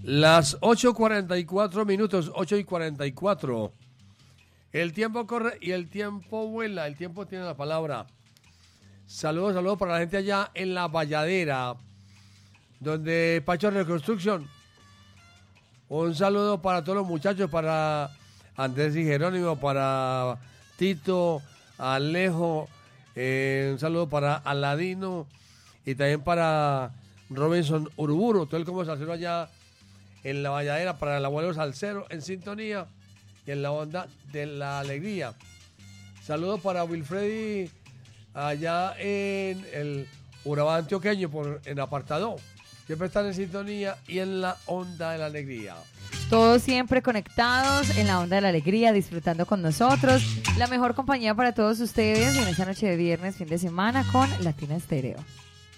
Las 8:44, 8:44. El tiempo corre y el tiempo vuela. El tiempo tiene la palabra. Saludos para la gente allá en La Valladera, donde Pacho Reconstruction. Un saludo para todos los muchachos, para Andrés y Jerónimo, para Tito, Alejo, un saludo para Aladino y también para Robinson Uruburu, todo el como salsero allá en La Valladera, para el abuelo salsero en sintonía y en la onda de la alegría. Saludos para Wilfredi allá en el Urabá antioqueño en apartado. Siempre están en sintonía y en la onda de la alegría. Todos siempre conectados en la onda de la alegría, disfrutando con nosotros. La mejor compañía para todos ustedes en esta noche de viernes, fin de semana, con Latina Estéreo.